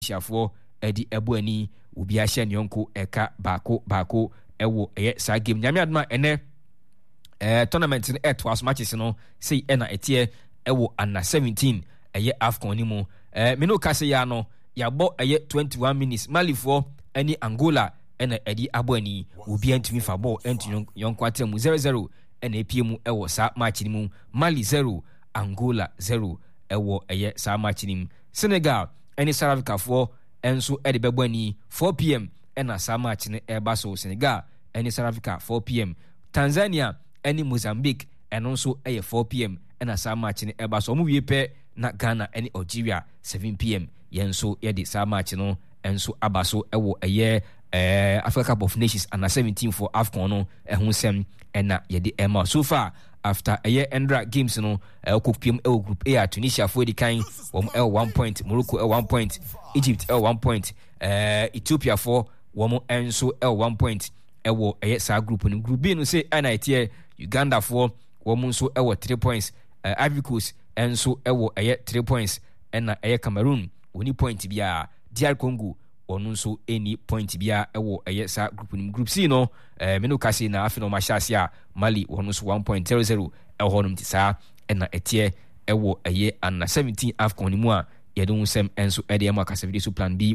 Shafo Eddie Ebuani Ubia Shen Yonko Eka Bako Ewo sa game nyame adma ene tournament no twas matches no say ena etie ewo under 17 AFCON ni mu me no kase ya no ya bo 21 minutes Malifo ani Angola ena edi aboni obi antimi fa ball enti yonko atemu 0-0 ena epie mu ewo sa match ni mu Mali 0 Angola 0 ewo sa match ni mu Senegal eni South Africa fo enso edi bebani 4 p.m. ena sa match ne eba so Senegal eni South Africa 4 p.m. Tanzania eni Mozambique eno so 4 p.m. ena sa match ne eba so mu wiepe na Ghana eni Algeria 7 p.m. yenso yedi sa match no enso abaso ewo Africa Cup of Nations under 17 for AFCON no ehun sem ena yedi ema so far after Endra games no okopiem group A Tunisia for the kind 1 point, Morocco 1 point, Egypt 1 point, Ethiopia for womo enso 1 point ewo sa group no group B no say NIT Uganda for womo so 3 points, Ivory Coast enso 3 points ena Cameroon oni point bia, DR Congo onu so any point bia ewo sa group ni group C no meno kasi na afino mashasi Mali onu so 1.00 ehonum ti sa ena etie ewo under 17 AFCON ni mu a yedun sem enso ede ma kasa video so plan B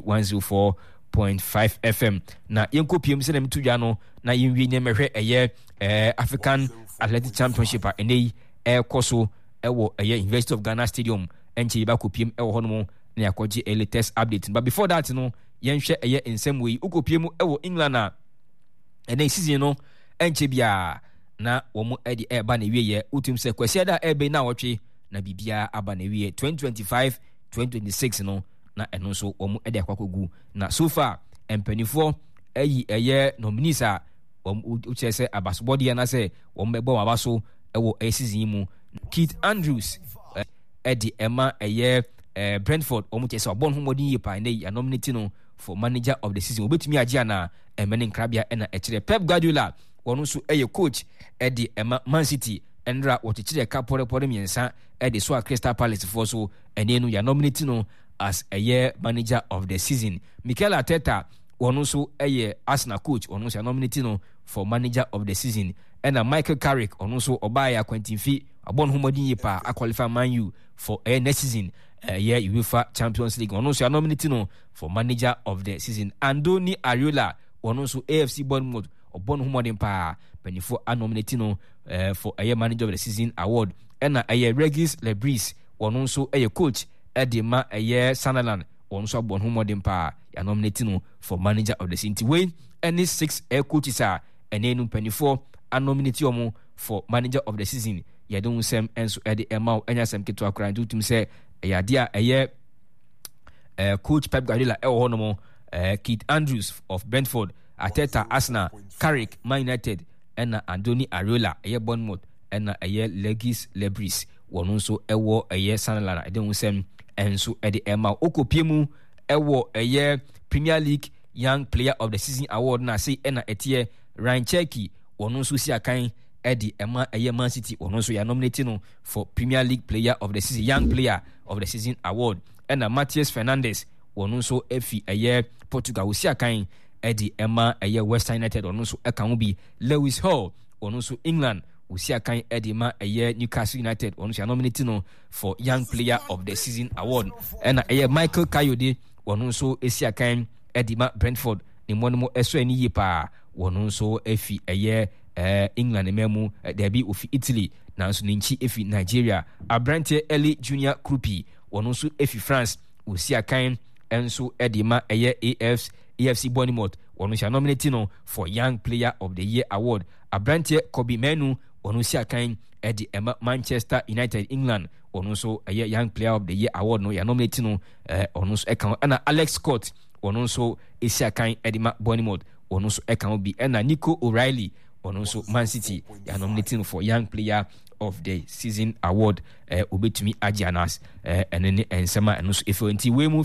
104.5 FM na yenko piem se na mitudwa no na yenwie ne mehwe African Athletic Championship a enei koso ewo University of Ghana Stadium enche ba ko piem ewo hono na yakoji latest update but before that no yenhwe in some way ukopie mu ewo England na ene season no enche bia na womo edi eba na wiye utum se kwasiada ebe na wotwe na bibia aba na wiye 2025 2026 no na eno so womo edi akwakogu na so far empanifo nominees a uche se abasobodi na se womo ebo abaso ewo season mu Keith Andrews edi ema Brentford omuchese obon homodi yepa na nominate no for manager of the season obetumi agye na emene nkrabia na ekire Pep Guardiola wono so coach edi Man City endra wotikire ka pore miensa edi so Crystal Palace for so ene no ya nominate no as manager of the season. Mikel Arteta wono so Arsenal coach wono so nominate no for manager of the season and Michael Carrick wono so obaya Quentin obon homodi yepa a qualify Man U for next season UEFA Champions League wono so nominate no for manager of the season. Andoni Ariola wono so AFC Bournemouth obon homodi pa penifo nominate no for manager of the season award and Regis Lebris wono so coach edema Sunderland wono so obon homodi pa ya nominate no for manager of the season. Way any 6 coaches are enenu penifo nominate omo for manager of the season yedon sem enso edi emau enyasem keto akran dutum se yadia coach Pep Guardiola honomo Keith Andrews of Brentford, Arteta Arsenal, Carrick Man United and Andoni Ariola Bournemouth and Legis Lebris wono so Sunderland edon sem enso edi emau okopiemu Premier League Young Player of the Season award na say ena etie Ryan Cherky wono so si akan Eddie Emma Man City wono so ya nominate no for Premier League Player of the Season Young Player of the Season award and Matheus Fernandes wono so efi Portugal si akan Eddie Emma West Ham United wono so ekan bi Lewis Hall wono so England usi akan Eddie Ma Newcastle United wono so ya nominate no for Young Player of the Season award and Michael Kayode wono so esi akan Eddie Ma Brentford ni mono eso ani yipa wono so efi England memu debi ofi Italy nanso ninchi efi Nigeria. Abrante Eli Junior Krupi wono so efi France usi akan enso edima AFC Bournemouth wono so nominate no for Young Player of the Year award. Abrante Kobe Menu wono so akan Manchester United England wono so Young Player of the Year award no ya nominate no wono so ekan ana Alex Scott wono so esi akan edima Bournemouth wono so ekan bi ana Nico O'Reilly wono so Man City ya nominating for Young Player of the Season award obetumi agianas enene ensema eno so efenti we mu